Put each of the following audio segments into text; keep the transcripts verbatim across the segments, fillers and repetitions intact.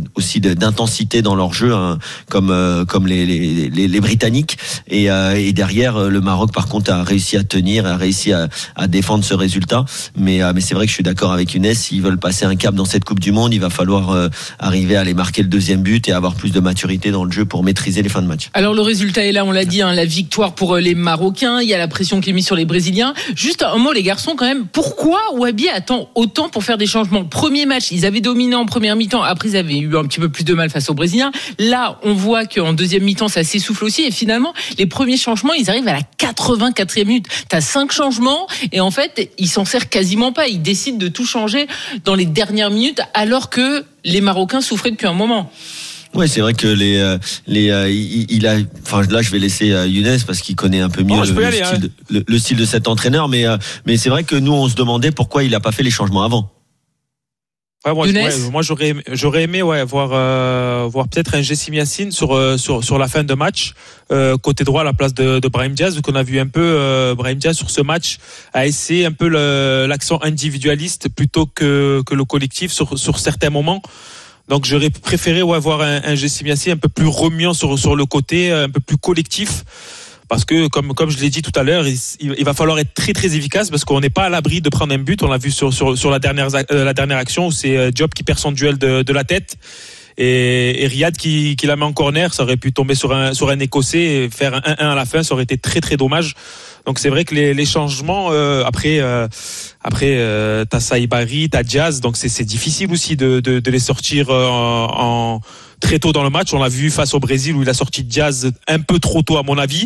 aussi de, d'intensité dans leur jeu, hein, comme euh, comme les, les les les Britanniques. Et, euh, et derrière, le Maroc par contre a réussi à tenir, a réussi à, à défendre ce résultat. Mais euh, mais c'est vrai que je suis d'accord avec Younes. S'ils veulent passer un cap dans cette Coupe du Monde, il va falloir euh, arriver à aller marquer le deuxième but et avoir plus de maturité dans le jeu pour maîtriser les fins de match. Alors le résultat est là, on l'a dit, hein, la victoire pour les Marocains. Il y a la pression qui est mise sur les Brésiliens. Juste un mot les garçons quand même. Pourquoi Wahbi attend autant pour faire des changements? Premier match, ils avaient dominé en première mi-temps. Après, ils avaient eu un petit peu plus de mal face aux Brésiliens. Là, on voit qu'en deuxième mi-temps, ça s'essouffle aussi. Et finalement, les premiers changements, ils arrivent à la quatre-vingt-quatrième minute. T'as cinq changements et en fait, ils s'en servent quasiment pas. Ils décident de tout changer dans les dernières minutes alors que les Marocains souffraient depuis un moment. Ouais, c'est vrai que les euh, les euh, il, il a enfin là je vais laisser euh, Younes parce qu'il connaît un peu mieux oh, le, le, aller, style hein. de, le, le style de cet entraîneur, mais euh, mais c'est vrai que nous on se demandait pourquoi il a pas fait les changements avant. Ouais, moi, ouais, moi j'aurais j'aurais aimé ouais voir euh, voir peut-être un Jessim Yacine sur euh, sur sur la fin de match euh, côté droit à la place de de Brahim Diaz, vu qu'on a vu un peu euh, Brahim Diaz sur ce match a essayé un peu le, l'accent individualiste plutôt que que le collectif sur sur certains moments. Donc j'aurais préféré ouais voir un, un Jessim Yacine un peu plus remuant sur sur le côté, un peu plus collectif. Parce que comme comme je l'ai dit tout à l'heure, il, il va falloir être très très efficace parce qu'on n'est pas à l'abri de prendre un but. On l'a vu sur sur sur la dernière euh, la dernière action où c'est Diop qui perd son duel de de la tête et, et Riyad qui qui la met en corner. Ça aurait pu tomber sur un sur un Écossais et faire un un à la fin. Ça aurait été très très dommage. Donc c'est vrai que les les changements euh, après euh, après euh, t'as Saïbari, t'as Diaz, donc c'est c'est difficile aussi de de de les sortir euh, en, en très tôt dans le match. On l'a vu face au Brésil où il a sorti Diaz un peu trop tôt à mon avis.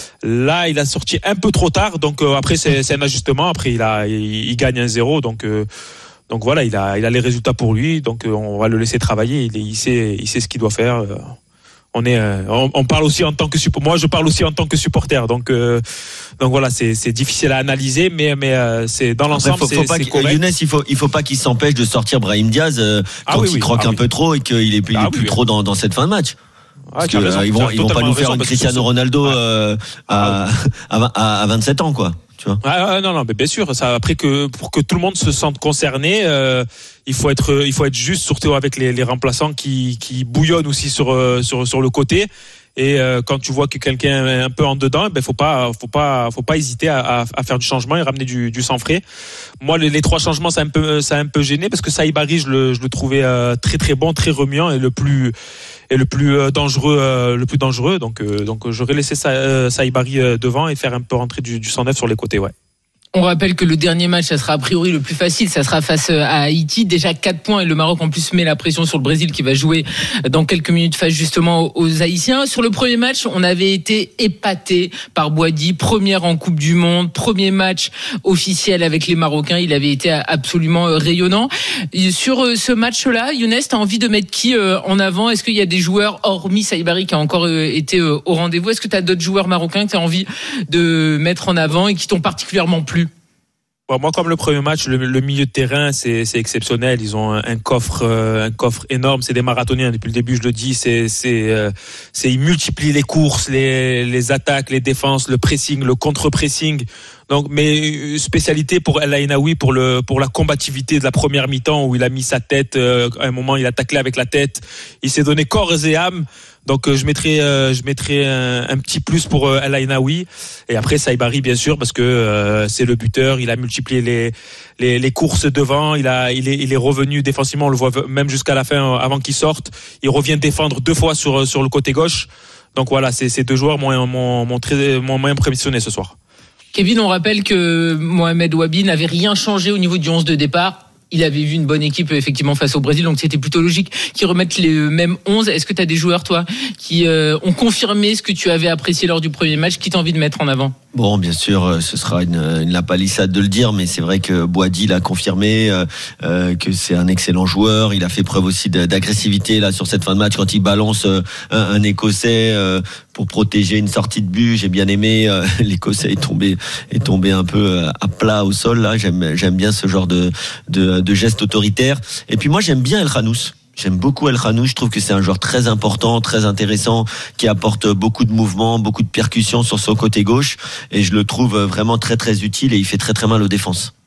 Là, il a sorti un peu trop tard. Donc euh, après c'est c'est un ajustement. Après il a il, il gagne un zéro. Donc euh, donc voilà, il a il a les résultats pour lui. Donc euh, on va le laisser travailler. Il, il sait il sait ce qu'il doit faire. Euh, on est euh, on, on parle aussi en tant que supporter. Moi je parle aussi en tant que supporter. Donc euh, donc voilà, c'est c'est difficile à analyser, mais mais euh, c'est dans l'ensemble faut, c'est, faut pas c'est correct. Younes, il faut il faut pas qu'il s'empêche de sortir Brahim Diaz euh, quand ah oui, il oui. croque ah un oui. peu trop et qu'il est, il est ah plus oui. trop dans dans cette fin de match. Parce ah, que, raison, euh, ils vont ils vont pas nous faire une Cristiano Ronaldo euh, à, à à vingt-sept ans quoi. Tu vois. Ah, non non mais bien sûr, ça après que pour que tout le monde se sente concerné, euh, il faut être il faut être juste, surtout avec les les remplaçants qui qui bouillonnent aussi sur sur sur le côté. Et euh, quand tu vois que quelqu'un est un peu en dedans, ben faut pas, faut pas, faut pas hésiter à, à, à faire du changement et ramener du, du sang frais. Moi, les, les trois changements, ça a un peu, ça a un peu gêné parce que Saïbari, je le, je le trouvais euh, très très bon, très remuant et le plus, et le plus euh, dangereux, euh, le plus dangereux. Donc, euh, donc j'aurais laissé Sa, euh, Saïbari euh, devant et faire un peu rentrer du, du sang neuf sur les côtés, ouais. On rappelle que le dernier match, ça sera a priori le plus facile, ça sera face à Haïti. Déjà quatre points et le Maroc en plus met la pression sur le Brésil qui va jouer dans quelques minutes face justement aux Haïtiens. Sur le premier match, on avait été épaté par Boadi, première en Coupe du Monde, premier match officiel avec les Marocains. Il avait été absolument rayonnant. Sur ce match-là, Younes, t'as envie de mettre qui en avant? Est-ce qu'il y a des joueurs, hormis Saïbari qui a encore été au rendez-vous, est-ce que t'as d'autres joueurs marocains que t'as envie de mettre en avant et qui t'ont particulièrement plu? Bon, moi, comme le premier match, le, le milieu de terrain, c'est, c'est exceptionnel. Ils ont un, un coffre, euh, un coffre énorme. C'est des marathoniens. Depuis le début, je le dis, c'est, c'est, euh, c'est ils multiplient les courses, les, les attaques, les défenses, le pressing, le contre-pressing. Donc, mais spécialité pour El Ainaoui pour le pour la combativité de la première mi-temps où il a mis sa tête. Euh, à un moment, il a taclé avec la tête. Il s'est donné corps et âme. Donc euh, je mettrai euh, je mettrai un, un petit plus pour euh, El Ainaoui et après Saïbari bien sûr parce que euh, c'est le buteur, il a multiplié les les les courses devant, il a il est il est revenu défensivement, on le voit même jusqu'à la fin avant qu'il sorte, il revient défendre deux fois sur sur le côté gauche. Donc voilà, c'est ces deux joueurs m'ont m'ont m'ont très m'ont impressionné ce soir. Kevin, on rappelle que Mohamed Wahbi n'avait rien changé au niveau du onze de départ. Il avait vu une bonne équipe effectivement face au Brésil, donc c'était plutôt logique qu'ils remettent les mêmes onze. Est-ce que tu as des joueurs, toi, qui euh, ont confirmé ce que tu avais apprécié lors du premier match, qui t'as envie de mettre en avant? Bon, bien sûr, ce sera une, une lapalissade de le dire, mais c'est vrai que Boadi l'a confirmé, euh, euh, que c'est un excellent joueur. Il a fait preuve aussi d'agressivité là sur cette fin de match quand il balance euh, un, un Écossais euh, pour protéger une sortie de but. J'ai bien aimé. Euh, L'Écossais est tombé est tombé un peu à plat au sol. Là, j'aime j'aime bien ce genre de de, de geste autoritaire. Et puis moi, j'aime bien El Khanous. J'aime beaucoup El Khanous, je trouve que c'est un joueur très important, très intéressant, qui apporte beaucoup de mouvements, beaucoup de percussions sur son côté gauche, et je le trouve vraiment très très utile et il fait très très mal aux défenses.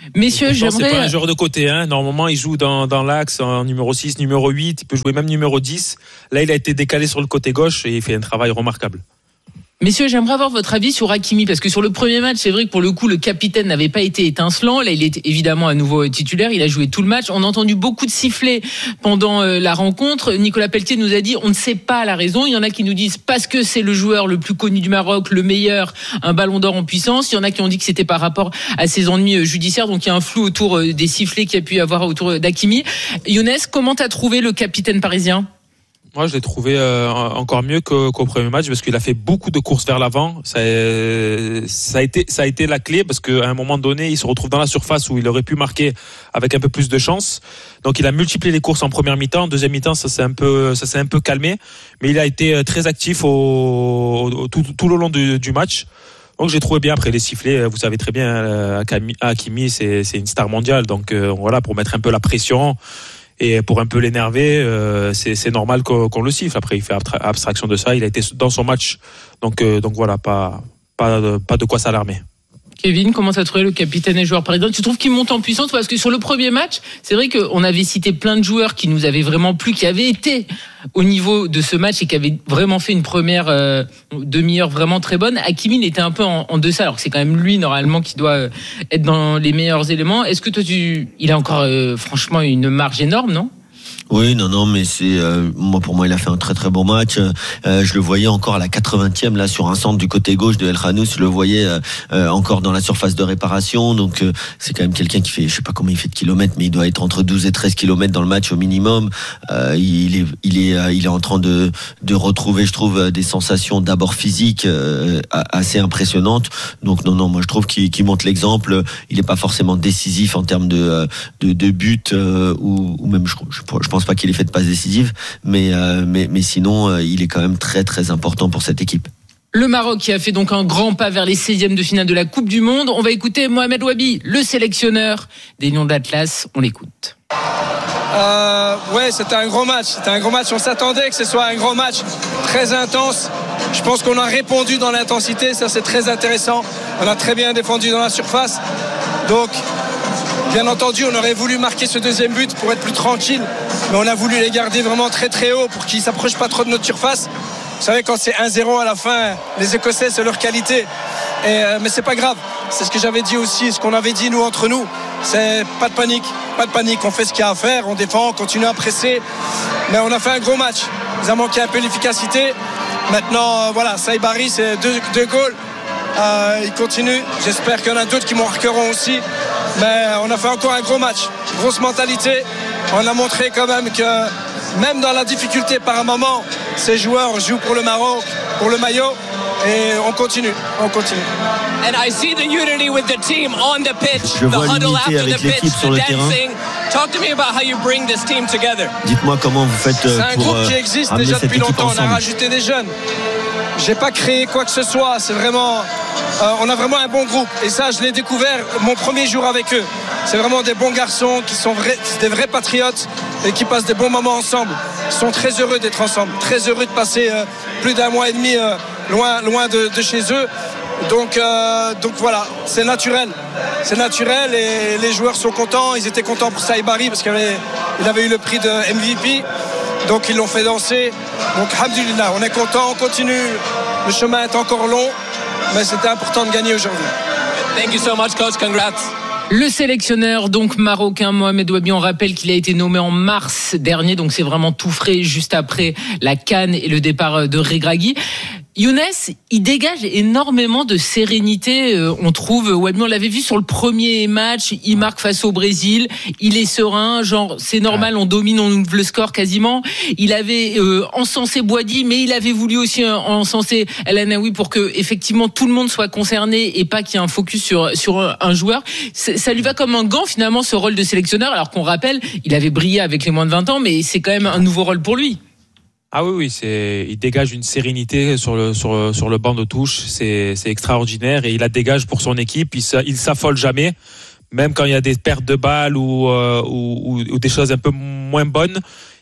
Messieurs, j'aimerais... C'est pas un joueur de côté, hein. Normalement, il joue dans, dans l'axe, en numéro six, numéro huit, il peut jouer même numéro dix. Là, il a été décalé sur le côté gauche et il fait un travail remarquable. Messieurs, j'aimerais avoir votre avis sur Hakimi, parce que sur le premier match, c'est vrai que pour le coup, le capitaine n'avait pas été étincelant. Là, il est évidemment à nouveau titulaire. Il a joué tout le match. On a entendu beaucoup de sifflets pendant la rencontre. Nicolas Pelletier nous a dit, on ne sait pas la raison. Il y en a qui nous disent parce que c'est le joueur le plus connu du Maroc, le meilleur, un ballon d'or en puissance. Il y en a qui ont dit que c'était par rapport à ses ennuis judiciaires. Donc, il y a un flou autour des sifflets qu'il y a pu y avoir autour d'Hakimi. Younes, comment t'as trouvé le capitaine parisien ? Moi, je l'ai trouvé euh, encore mieux qu'au, qu'au premier match parce qu'il a fait beaucoup de courses vers l'avant. Ça, ça a été, ça a été la clé parce qu'à un moment donné, il se retrouve dans la surface où il aurait pu marquer avec un peu plus de chance. Donc, il a multiplié les courses en première mi-temps. En deuxième mi-temps, ça s'est un peu, ça s'est un peu calmé, mais il a été très actif au, au tout, tout le long du, du match. Donc j'ai trouvé bien après les sifflets. Vous savez très bien, Hakimi, c'est, c'est une star mondiale. Donc euh, voilà, pour mettre un peu la pression. Et pour un peu l'énerver, euh, c'est, c'est normal qu'on, qu'on le siffle. Après, il fait abstraction de ça. Il a été dans son match, donc euh, donc voilà, pas pas de, pas de quoi s'alarmer. Kevin, comment t'as trouvé le capitaine et joueur parisien ? Tu trouves qu'il monte en puissance ? Parce que sur le premier match, c'est vrai qu'on avait cité plein de joueurs qui nous avaient vraiment plu, qui avaient été au niveau de ce match et qui avaient vraiment fait une première euh, demi-heure vraiment très bonne. Hakimi, il était un peu en, en deçà, alors que c'est quand même lui normalement qui doit euh, être dans les meilleurs éléments. Est-ce que toi, tu, il a encore euh, franchement une marge énorme, non ? Oui, non, non, mais c'est euh, moi pour moi il a fait un très très bon match. Euh, je le voyais encore à la quatre-vingtième là sur un centre du côté gauche de El Khanous. Je le voyais euh, euh, encore dans la surface de réparation. Donc euh, c'est quand même quelqu'un qui fait, je sais pas combien il fait de kilomètres, mais il doit être entre douze et treize kilomètres dans le match au minimum. Euh, il est, il est, euh, il est en train de de retrouver, je trouve, des sensations d'abord physiques euh, assez impressionnantes. Donc non, non, moi je trouve qu'il, qu'il montre l'exemple. Il est pas forcément décisif en termes de de, de but euh, ou, ou même je, je, je pense Je pense pas qu'il ait fait de passe décisive, mais, euh, mais, mais sinon, euh, il est quand même très, très important pour cette équipe. Le Maroc qui a fait donc un grand pas vers les seizièmes de finale de la Coupe du Monde. On va écouter Mohamed Wabi, le sélectionneur des Lions d'Atlas. On l'écoute. Euh, ouais, c'était un gros match. C'était un gros match. On s'attendait que ce soit un grand match très intense. Je pense qu'on a répondu dans l'intensité. Ça, c'est très intéressant. On a très bien défendu dans la surface. Donc, bien entendu, on aurait voulu marquer ce deuxième but pour être plus tranquille, mais on a voulu les garder vraiment très très haut pour qu'ils ne s'approchent pas trop de notre surface. Vous savez, quand c'est un zéro à la fin, les Écossais, c'est leur qualité. Et, euh, mais c'est pas grave, c'est ce que j'avais dit aussi, ce qu'on avait dit nous entre nous. C'est pas de panique, pas de panique, on fait ce qu'il y a à faire, on défend, on continue à presser. Mais on a fait un gros match, il a manqué un peu l'efficacité. Maintenant, euh, voilà, Saibari, c'est deux, deux goals. Euh, il continue, j'espère qu'il y en a d'autres qui marqueront aussi. Mais on a fait encore un gros match, grosse mentalité. On a montré quand même que même dans la difficulté par un moment, ces joueurs jouent pour le Maroc, pour le maillot. Et on continue, on continue. Je vois l'unité avec l'équipe sur le terrain. Dites-moi comment vous faites pour C'est un groupe qui existe déjà depuis longtemps. On a rajouté des jeunes. J'ai pas créé quoi que ce soit. C'est vraiment, euh, on a vraiment un bon groupe. Et ça, je l'ai découvert mon premier jour avec eux. C'est vraiment des bons garçons qui sont vrais, des vrais patriotes et qui passent des bons moments ensemble. Ils sont très heureux d'être ensemble, très heureux de passer euh, plus d'un mois et demi euh, loin, loin de, de chez eux. Donc, euh, donc voilà, c'est naturel. C'est naturel et les joueurs sont contents. Ils étaient contents pour Saibari parce qu'il avait, il avait eu le prix de M V P. Donc ils l'ont fait danser. Donc alhamdoulilah, on est content, on continue. Le chemin est encore long, mais c'était important de gagner aujourd'hui. Thank you so much, coach. Congrats. Le sélectionneur donc marocain Mohamed Wabi, on rappelle qu'il a été nommé en mars dernier, donc c'est vraiment tout frais juste après la CAN et le départ de Regragui. Younes, il dégage énormément de sérénité, euh, on trouve. Wabi, on l'avait vu sur le premier match, il marque face au Brésil, il est serein, genre c'est normal, on domine, on ouvre le score quasiment. Il avait euh, encensé Boadi, mais il avait voulu aussi euh, encenser El Anaoui pour que effectivement tout le monde soit concerné et pas qu'il y ait un focus sur sur un, un joueur. C'est, ça lui va comme un gant finalement ce rôle de sélectionneur, alors qu'on rappelle, il avait brillé avec les moins de vingt ans, mais c'est quand même un nouveau rôle pour lui. Ah oui, oui, c'est, il dégage une sérénité sur le, sur, sur le banc de touche. C'est, c'est extraordinaire et il la dégage pour son équipe. Il, il s'affole jamais, même quand il y a des pertes de balles ou, euh, ou, ou des choses un peu moins bonnes.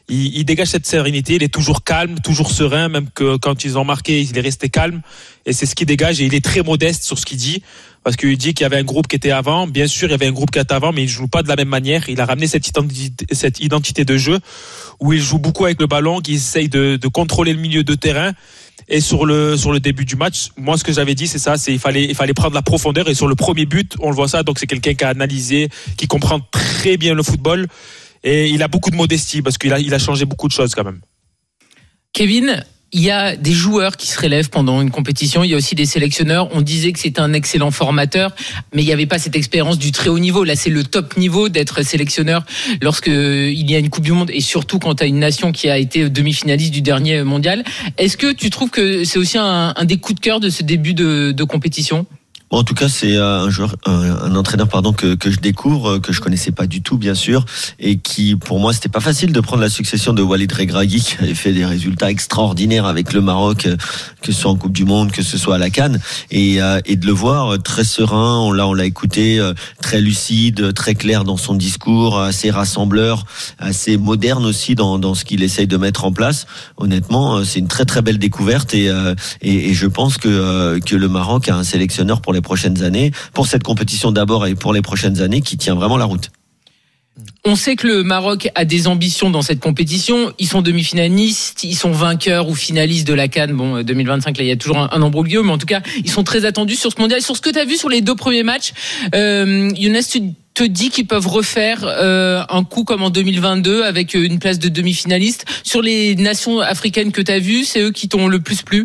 il, il dégage cette sérénité, il est toujours calme, toujours serein, même que quand ils ont marqué, il est resté calme. Et c'est ce qu'il dégage, et il est très modeste sur ce qu'il dit. Parce qu'il dit qu'il y avait un groupe qui était avant. Bien sûr, il y avait un groupe qui était avant, mais il joue pas de la même manière. Il a ramené cette identité, cette identité de jeu où il joue beaucoup avec le ballon, qui essaye de, de contrôler le milieu de terrain. Et sur le sur le début du match, moi ce que j'avais dit c'est ça, c'est il fallait il fallait prendre la profondeur, et sur le premier but, on le voit ça, donc c'est quelqu'un qui a analysé, qui comprend très bien le football, et il a beaucoup de modestie parce qu'il a il a changé beaucoup de choses quand même. Kevin, il y a des joueurs qui se relèvent pendant une compétition, il y a aussi des sélectionneurs. On disait que c'était un excellent formateur, mais il n'y avait pas cette expérience du très haut niveau. Là, c'est le top niveau d'être sélectionneur lorsque il y a une Coupe du Monde, et surtout quand tu as une nation qui a été demi-finaliste du dernier mondial. Est-ce que tu trouves que c'est aussi un, un des coups de cœur de ce début de, de compétition ? Bon, en tout cas, c'est un joueur, un, un entraîneur, pardon, que que je découvre, que je connaissais pas du tout, bien sûr, et qui, pour moi, c'était pas facile de prendre la succession de Walid Regragui, qui avait fait des résultats extraordinaires avec le Maroc, que ce soit en Coupe du Monde, que ce soit à la CAN, et et de le voir très serein. On l'a on l'a écouté, très lucide, très clair dans son discours, assez rassembleur, assez moderne aussi dans dans ce qu'il essaye de mettre en place. Honnêtement, c'est une très très belle découverte, et et, et je pense que que le Maroc a un sélectionneur pour les prochaines années, pour cette compétition d'abord et pour les prochaines années, qui tient vraiment la route. On sait que le Maroc a des ambitions dans cette compétition. Ils sont demi-finalistes, ils sont vainqueurs ou finalistes de la CAN. Bon, deux mille vingt-cinq, là, il y a toujours un, un embroglio, mais en tout cas, ils sont très attendus sur ce mondial. Sur ce que tu as vu sur les deux premiers matchs, euh, Younes, tu te dis qu'ils peuvent refaire euh, un coup comme en deux mille vingt-deux avec une place de demi-finaliste. Sur les nations africaines que tu as vues, c'est eux qui t'ont le plus plu ?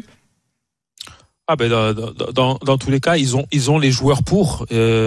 Ah ben dans, dans, dans tous les cas, ils ont ils ont les joueurs pour.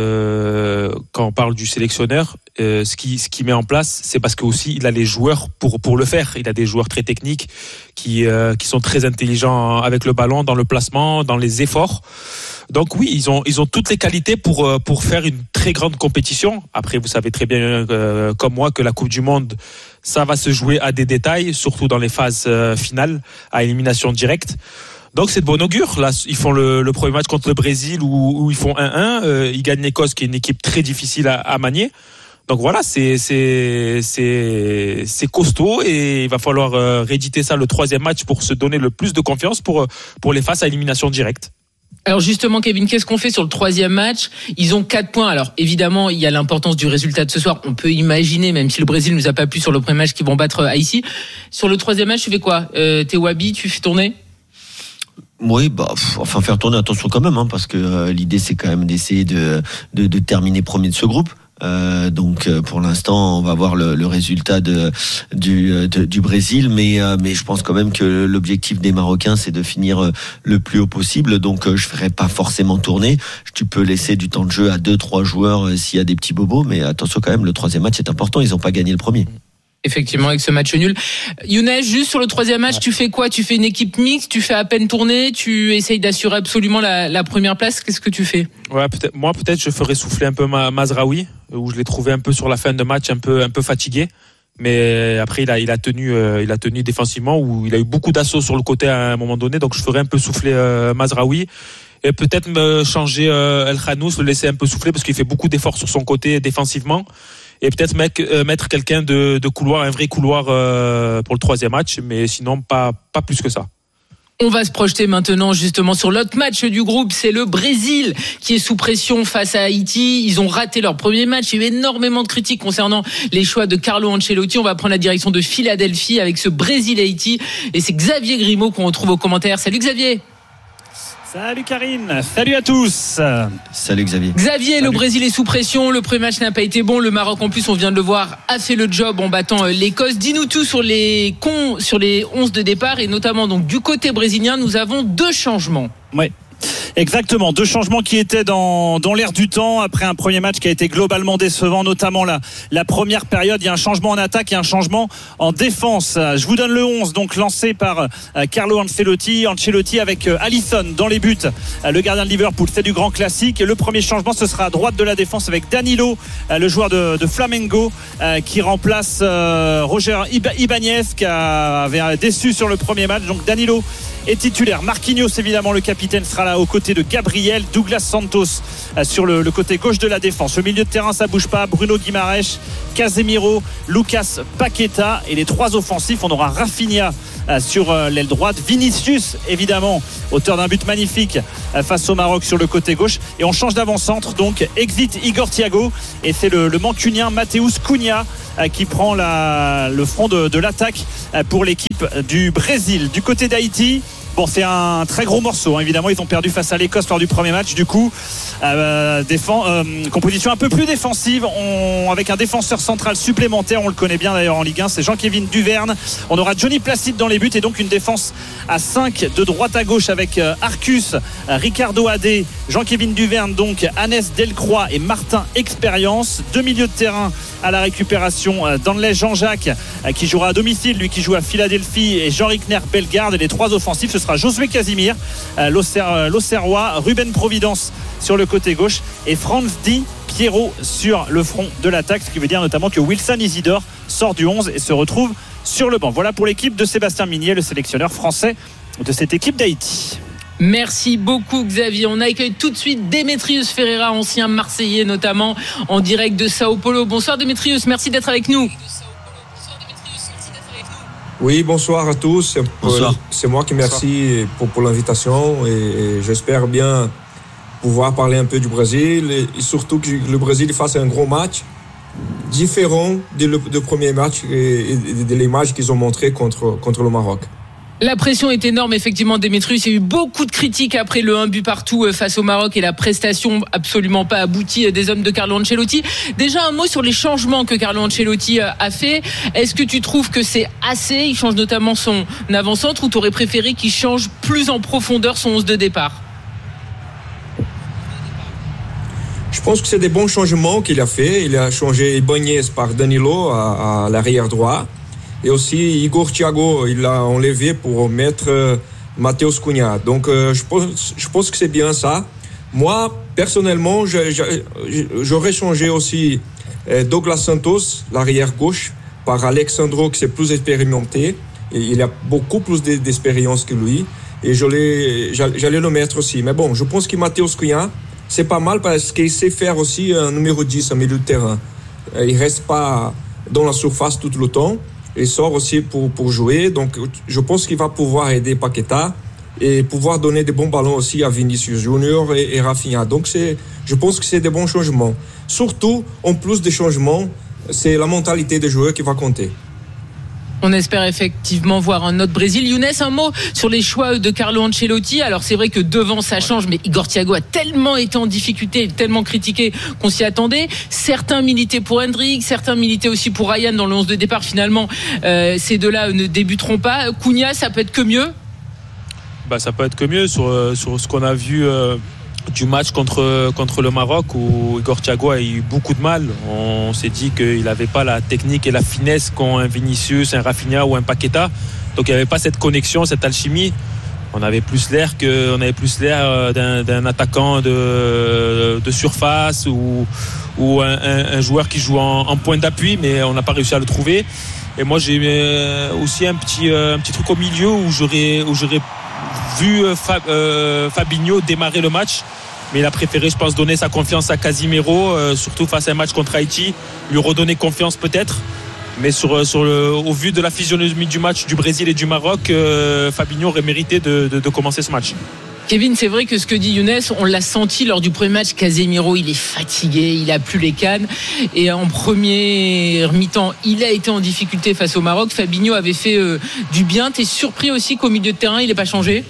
Euh, quand on parle du sélectionneur, euh, ce qui ce qui met en place, c'est parce que aussi il a les joueurs pour pour le faire. Il a des joueurs très techniques qui euh, qui sont très intelligents avec le ballon, dans le placement, dans les efforts. Donc oui, ils ont ils ont toutes les qualités pour pour faire une très grande compétition. Après, vous savez très bien euh, comme moi que la Coupe du Monde, ça va se jouer à des détails, surtout dans les phases euh, finales à élimination directe. Donc c'est de bon augure. Là, ils font le, le premier match contre le Brésil où, où ils font un un. Euh, ils gagnent l'Écosse, qui est une équipe très difficile à, à manier. Donc voilà, c'est c'est c'est c'est costaud, et il va falloir euh, rééditer ça le troisième match pour se donner le plus de confiance pour pour les phases à élimination directe. Alors justement, Kevin, qu'est-ce qu'on fait sur le troisième match ? Ils ont quatre points. Alors évidemment, il y a l'importance du résultat de ce soir. On peut imaginer, même si le Brésil nous a pas plu sur le premier match, qu'ils vont battre Haïti. Sur le troisième match, tu fais quoi ? euh, T'es Wabi, tu fais tourner ? Oui, bah, pff, enfin faire tourner, attention quand même, hein, parce que euh, l'idée c'est quand même d'essayer de, de, de terminer premier de ce groupe. Euh, donc euh, pour l'instant, on va voir le, le résultat de, du, de, du Brésil, mais euh, mais je pense quand même que l'objectif des Marocains, c'est de finir euh, le plus haut possible. Donc euh, je ferai pas forcément tourner. Tu peux laisser du temps de jeu à deux, trois joueurs euh, s'il y a des petits bobos, mais attention quand même, le troisième match est important. Ils ont pas gagné le premier. Effectivement, avec ce match nul. Younes, juste sur le troisième match, tu fais quoi ? Tu fais une équipe mixte, tu fais à peine tourner, tu essayes d'assurer absolument la, la première place. Qu'est-ce que tu fais ? Ouais, peut-être. Moi, peut-être, je ferais souffler un peu Mazraoui, où je l'ai trouvé un peu sur la fin de match, un peu, un peu fatigué. Mais après, il a, il a tenu, euh, il a tenu défensivement, où il a eu beaucoup d'assauts sur le côté à un moment donné. Donc, je ferais un peu souffler euh, Mazraoui. Et peut-être me changer euh, El Khanous, le laisser un peu souffler, parce qu'il fait beaucoup d'efforts sur son côté défensivement. Et peut-être mettre, euh, mettre quelqu'un de, de couloir, un vrai couloir euh, pour le troisième match, mais sinon pas, pas plus que ça. On va se projeter maintenant justement sur l'autre match du groupe, c'est le Brésil qui est sous pression face à Haïti. Ils ont raté leur premier match, il y a eu énormément de critiques concernant les choix de Carlo Ancelotti. On va prendre la direction de Philadelphie avec ce Brésil-Haïti, et c'est Xavier Grimaud qu'on retrouve aux commentaires. Salut Xavier. Salut Karine, salut à tous. Salut Xavier. Xavier, Salut. Le Brésil est sous pression, le premier match n'a pas été bon, le Maroc en plus, on vient de le voir, a fait le job en battant l'Écosse. Dis-nous tout sur les cons, sur les onze de départ, et notamment donc du côté brésilien, nous avons deux changements. Ouais. Exactement, deux changements qui étaient dans, dans l'air du temps après un premier match qui a été globalement décevant, notamment la, la première période. Il y a un changement en attaque et un changement en défense. Je vous donne le onze, donc lancé par Carlo Ancelotti. Ancelotti avec Alisson dans les buts, le gardien de Liverpool. C'est du grand classique. Et le premier changement, ce sera à droite de la défense avec Danilo, le joueur de, de Flamengo, qui remplace Roger Ibanez, qui avait déçu sur le premier match. Donc Danilo est titulaire. Marquinhos, évidemment, le capitaine, sera là aux côtés côté de Gabriel, Douglas Santos sur le, le côté gauche de la défense. Au milieu de terrain, ça bouge pas. Bruno Guimaraes, Casemiro, Lucas Paqueta, et les trois offensifs, on aura Rafinha sur l'aile droite, Vinicius évidemment, auteur d'un but magnifique face au Maroc sur le côté gauche, et on change d'avant-centre, donc exit Igor Thiago et c'est le, le mancunien Mateus Cunha qui prend la, le front de, de l'attaque pour l'équipe du Brésil. Du côté d'Haïti, bon, c'est un très gros morceau, hein. Évidemment, ils ont perdu face à l'Écosse lors du premier match. Du coup, euh, défend, euh, composition un peu plus défensive, on, avec un défenseur central supplémentaire. On le connaît bien d'ailleurs en Ligue un, c'est Jean-Kévin Duverne. On aura Johnny Placide dans les buts, et donc une défense à cinq de droite à gauche avec euh, Arcus, euh, Ricardo Adé, Jean-Kévin Duverne, donc Hannes Delcroix et Martin Expérience. Deux milieux de terrain à la récupération, euh, Danley Jean-Jacques euh, qui jouera à domicile, lui qui joue à Philadelphie, et Jean-Rickner Bellegarde. Et les trois offensifs, ce sera Josué Casimir, euh, l'Auxerrois, Ruben Providence sur le côté gauche, et Franz Di Piero sur le front de l'attaque, ce qui veut dire notamment que Wilson Isidore sort du onze et se retrouve sur le banc. Voilà pour l'équipe de Sébastien Migné, le sélectionneur français de cette équipe d'Haïti. Merci beaucoup Xavier. On accueille tout de suite Démétrius Ferreira, ancien Marseillais notamment, en direct de Sao Paulo. Bonsoir Démétrius, merci d'être avec nous. Oui, bonsoir à tous. Bonsoir. C'est moi qui merci pour, pour l'invitation, et, et j'espère bien pouvoir parler un peu du Brésil, et, et surtout que le Brésil fasse un gros match différent du premier match et, et de l'image qu'ils ont montré contre, contre le Maroc. La pression est énorme, effectivement, Démétrius. Il y a eu beaucoup de critiques après le un but partout face au Maroc et la prestation absolument pas aboutie des hommes de Carlo Ancelotti. Déjà, un mot sur les changements que Carlo Ancelotti a fait. Est-ce que tu trouves que c'est assez? Il change notamment son avant-centre, ou tu aurais préféré qu'il change plus en profondeur son onze de départ? Je pense que c'est des bons changements qu'il a fait. Il a changé Ibanez par Danilo à, à l'arrière droit. Et aussi Igor Thiago, il l'a enlevé pour mettre euh, Mateus Cunha. Donc euh, je, pense, je pense que c'est bien ça. Moi, personnellement, je, je, j'aurais changé aussi euh, Douglas Santos, l'arrière gauche, par Alexandro, qui est plus expérimenté. Et il a beaucoup plus d'expérience que lui. Et je l'ai, j'allais le mettre aussi. Mais bon, je pense que Mateus Cunha, c'est pas mal parce qu'il sait faire aussi un numéro dix, un milieu de terrain. Il reste pas dans la surface tout le temps. Il sort aussi pour, pour jouer, donc je pense qu'il va pouvoir aider Paqueta et pouvoir donner des bons ballons aussi à Vinicius Junior et, et Rafinha. Donc c'est, je pense que c'est des bons changements. Surtout, en plus des changements, c'est la mentalité des joueurs qui va compter. On espère effectivement voir un autre Brésil. Younes, un mot sur les choix de Carlo Ancelotti. Alors c'est vrai que devant ça change, mais Igor Thiago a tellement été en difficulté, tellement critiqué qu'on s'y attendait. Certains militaient pour Hendrick, certains militaient aussi pour Ryan dans le onze de départ. Finalement, euh, ces deux-là ne débuteront pas. Cunha, ça peut être que mieux? Bah, ça peut être que mieux sur, sur ce qu'on a vu euh, du match contre, contre le Maroc, où Igor Thiago a eu beaucoup de mal. On s'est dit qu'il n'avait pas la technique et la finesse qu'ont un Vinicius, un Rafinha ou un Paqueta. Donc il n'y avait pas cette connexion, cette alchimie. On avait plus l'air que, on avait plus l'air d'un, d'un attaquant de, de surface ou, ou un, un, un joueur qui joue en, en point d'appui, mais on n'a pas réussi à le trouver. Et moi j'ai aussi un petit, un petit truc au milieu où j'aurais, où j'aurais vu Fab, euh, Fabinho démarrer le match, mais il a préféré, je pense, donner sa confiance à Casimiro, euh, surtout face à un match contre Haïti, lui redonner confiance peut-être. Mais sur, sur le, au vu de la physionomie du match du Brésil et du Maroc, euh, Fabinho aurait mérité de, de, de commencer ce match. Kevin, c'est vrai que ce que dit Younes, on l'a senti lors du premier match. Casemiro, il est fatigué, il a plus les cannes, et en première mi-temps, il a été en difficulté face au Maroc. Fabinho avait fait euh, du bien. T'es surpris aussi qu'au milieu de terrain, il n'ait pas changé?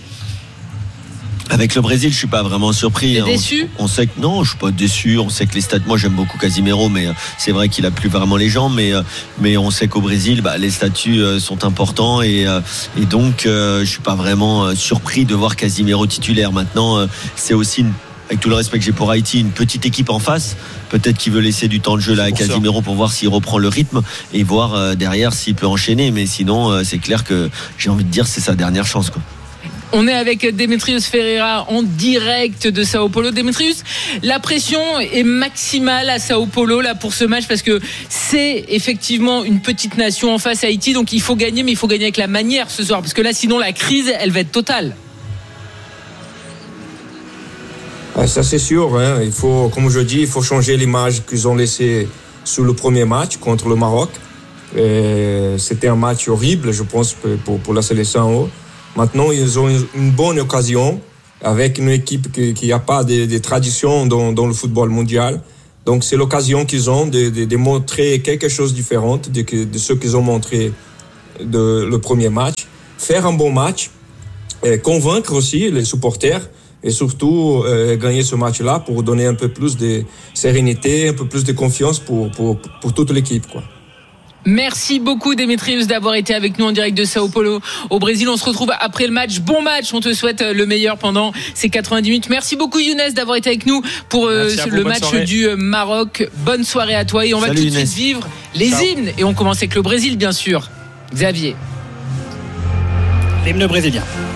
Avec le Brésil, je suis pas vraiment surpris. T'es déçu? on, on sait que non, je suis pas déçu. On sait que les stats, moi j'aime beaucoup Casimiro, mais c'est vrai qu'il a plus vraiment les jambes. Mais mais on sait qu'au Brésil, bah, les statuts sont importants et et donc euh, je suis pas vraiment surpris de voir Casimiro titulaire. Maintenant, c'est aussi une, avec tout le respect que j'ai pour Haïti, une petite équipe en face. Peut-être qu'il veut laisser du temps de jeu là à Casimiro pour voir s'il reprend le rythme et voir euh, derrière s'il peut enchaîner. Mais sinon, euh, c'est clair que j'ai envie de dire c'est sa dernière chance, quoi. On est avec Démétrius Ferreira en direct de Sao Paulo. Démétrius, la pression est maximale à Sao Paulo là pour ce match, parce que c'est effectivement une petite nation en face à Haïti, donc il faut gagner, mais il faut gagner avec la manière ce soir, parce que là sinon la crise elle va être totale. Ah, ça c'est sûr, hein. Il faut, comme je dis, il faut changer l'image qu'ils ont laissée sur le premier match contre le Maroc. Et c'était un match horrible, je pense, pour, pour la sélection. Maintenant, ils ont une bonne occasion avec une équipe qui n'a pas de, de tradition dans, dans le football mondial. Donc, c'est l'occasion qu'ils ont de, de, de montrer quelque chose de différent de, de ce qu'ils ont montré de, le premier match. Faire un bon match, et convaincre aussi les supporters et surtout euh, gagner ce match-là pour donner un peu plus de sérénité, un peu plus de confiance pour, pour, pour toute l'équipe, quoi. Merci beaucoup Démétrius d'avoir été avec nous en direct de Sao Paulo au Brésil. On se retrouve après le match. Bon match, on te souhaite le meilleur pendant ces quatre-vingt-dix minutes. Merci beaucoup Younes d'avoir été avec nous pour euh, le match soirée. du Maroc. Bonne soirée à toi et on Salut, va tout de suite vivre les Ciao. hymnes et on commence avec le Brésil bien sûr. Xavier. L'hymne brésilien.